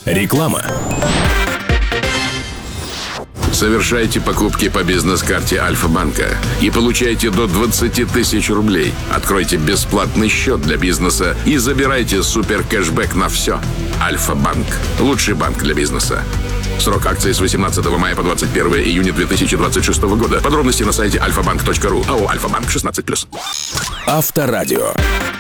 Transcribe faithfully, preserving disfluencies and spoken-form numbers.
Реклама. Совершайте покупки по бизнес-карте Альфа-банка и получайте до двадцать тысяч рублей. Откройте бесплатный счет для бизнеса и забирайте супер кэшбэк на все. Альфа-банк. Лучший банк для бизнеса. Срок акции с восемнадцатого мая по двадцать первое июня две тысячи двадцать шестого года. Подробности на сайте альфа банк точка ру. АО «Альфа-банк» шестнадцать плюс. Авторадио.